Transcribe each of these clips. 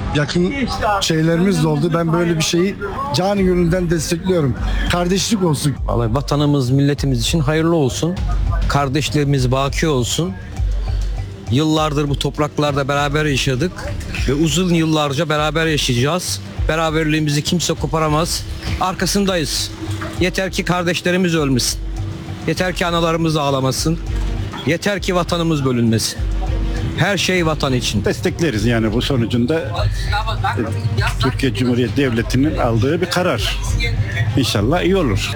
yakın şeylerimiz de oldu. Ben böyle bir şeyi canı gönülden destekliyorum. Kardeşlik olsun. Vallahi vatanımız, milletimiz için hayırlı olsun. Kardeşlerimiz baki olsun. Yıllardır bu topraklarda beraber yaşadık ve uzun yıllarca beraber yaşayacağız. Beraberliğimizi kimse koparamaz. Arkasındayız. Yeter ki kardeşlerimiz ölmesin. Yeter ki analarımız ağlamasın. Yeter ki vatanımız bölünmesin. Her şey vatan için. Destekleriz yani bu sonucunda Türkiye Cumhuriyeti Devleti'nin aldığı bir karar. İnşallah iyi olur.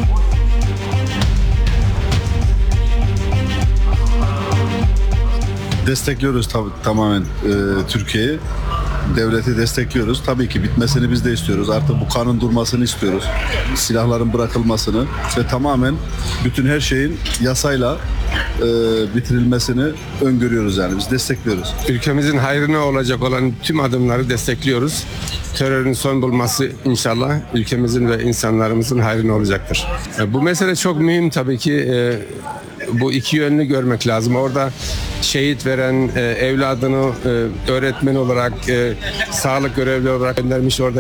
Destekliyoruz tabii tamamen Türkiye'yi. Devleti destekliyoruz. Tabii ki bitmesini biz de istiyoruz. Artık bu kanın durmasını istiyoruz. Silahların bırakılmasını ve tamamen bütün her şeyin yasayla bitirilmesini öngörüyoruz yani. Biz destekliyoruz. Ülkemizin hayrına olacak olan tüm adımları destekliyoruz. Terörün son bulması inşallah ülkemizin ve insanlarımızın hayrına olacaktır. Bu mesele çok mühim tabii ki. Bu iki yönlü görmek lazım. Orada şehit veren evladını öğretmen olarak, sağlık görevli olarak göndermiş, orada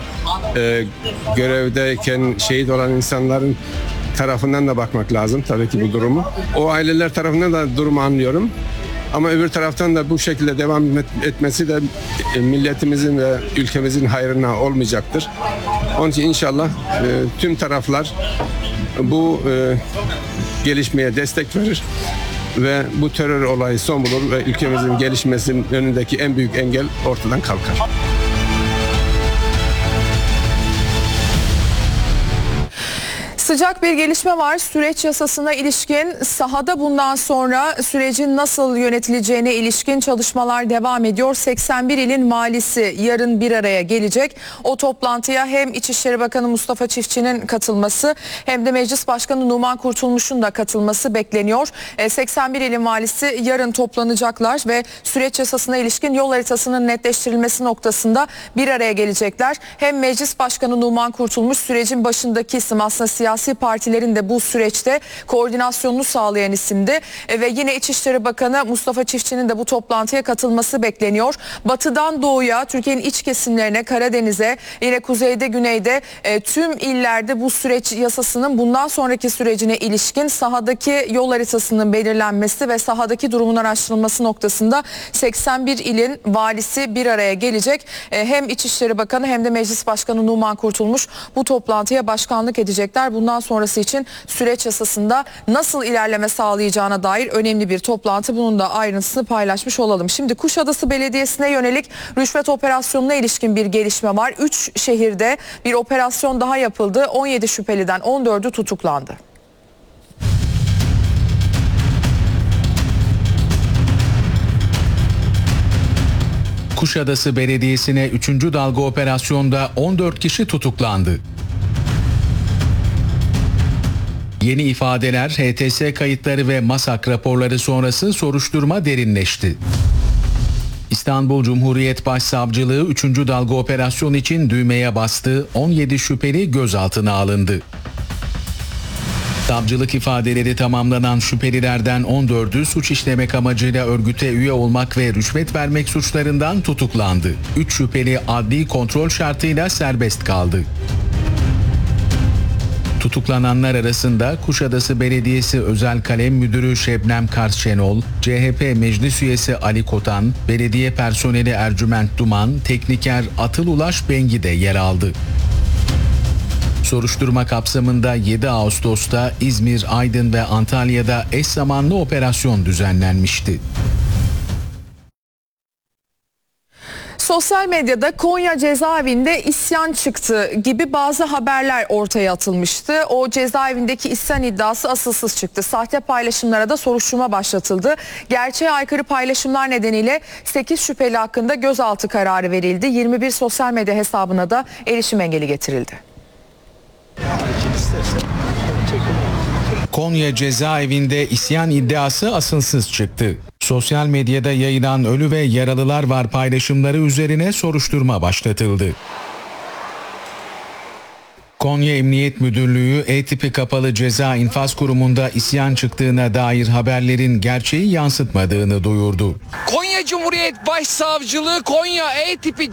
görevdeyken şehit olan insanların tarafından da bakmak lazım tabii ki bu durumu. O aileler tarafından da durumu anlıyorum. Ama öbür taraftan da bu şekilde devam etmesi de milletimizin ve ülkemizin hayrına olmayacaktır. Onun için inşallah tüm taraflar bu gelişmeye destek verir ve bu terör olayı son bulur ve ülkemizin gelişmesinin önündeki en büyük engel ortadan kalkar. Sıcak bir gelişme var. Süreç yasasına ilişkin sahada bundan sonra sürecin nasıl yönetileceğine ilişkin çalışmalar devam ediyor. 81 ilin valisi yarın bir araya gelecek. O toplantıya hem İçişleri Bakanı Mustafa Çiftçi'nin katılması hem de Meclis Başkanı Numan Kurtulmuş'un da katılması bekleniyor. 81 ilin valisi yarın toplanacaklar ve süreç yasasına ilişkin yol haritasının netleştirilmesi noktasında bir araya gelecekler. Hem Meclis Başkanı Numan Kurtulmuş sürecin başındaki isim, aslında siyasi partilerin de bu süreçte koordinasyonunu sağlayan isimdi ve yine İçişleri Bakanı Mustafa Çiftçi'nin de bu toplantıya katılması bekleniyor. Batıdan doğuya, Türkiye'nin iç kesimlerine, Karadeniz'e, yine kuzeyde, güneyde tüm illerde bu süreç yasasının bundan sonraki sürecine ilişkin sahadaki yol haritasının belirlenmesi ve sahadaki durumun araştırılması noktasında 81 ilin valisi bir araya gelecek. Hem İçişleri Bakanı hem de Meclis Başkanı Numan Kurtulmuş bu toplantıya başkanlık edecekler. Bundan sonrası için süreç yasasında nasıl ilerleme sağlayacağına dair önemli bir toplantı. Bunun da ayrıntısını paylaşmış olalım. Şimdi Kuşadası Belediyesi'ne yönelik rüşvet operasyonuna ilişkin bir gelişme var. 3 şehirde bir operasyon daha yapıldı. 17 şüpheliden 14'ü tutuklandı. Kuşadası Belediyesi'ne 3. dalga operasyonda 14 kişi tutuklandı. Yeni ifadeler, HTS kayıtları ve MASAK raporları sonrası soruşturma derinleşti. İstanbul Cumhuriyet Başsavcılığı 3. dalga operasyon için düğmeye bastı, 17 şüpheli gözaltına alındı. Savcılık ifadeleri tamamlanan şüphelilerden 14'ü suç işlemek amacıyla örgüte üye olmak ve rüşvet vermek suçlarından tutuklandı. 3 şüpheli adli kontrol şartıyla serbest kaldı. Tutuklananlar arasında Kuşadası Belediyesi Özel Kalem Müdürü Şebnem Kars Şenol, CHP Meclis Üyesi Ali Kotan, belediye personeli Ercüment Duman, tekniker Atıl Ulaş Bengi de yer aldı. Soruşturma kapsamında 7 Ağustos'ta İzmir, Aydın ve Antalya'da eş zamanlı operasyon düzenlenmişti. Sosyal medyada Konya cezaevinde isyan çıktı gibi bazı haberler ortaya atılmıştı. O cezaevindeki isyan iddiası asılsız çıktı. Sahte paylaşımlara da soruşturma başlatıldı. Gerçeğe aykırı paylaşımlar nedeniyle 8 şüpheli hakkında gözaltı kararı verildi. 21 sosyal medya hesabına da erişim engeli getirildi. Konya cezaevinde isyan iddiası asılsız çıktı. Sosyal medyada yayılan ölü ve yaralılar var paylaşımları üzerine soruşturma başlatıldı. Konya Emniyet Müdürlüğü E-tipi kapalı ceza infaz kurumunda isyan çıktığına dair haberlerin gerçeği yansıtmadığını duyurdu. Konya Cumhuriyet Başsavcılığı Konya E-tipi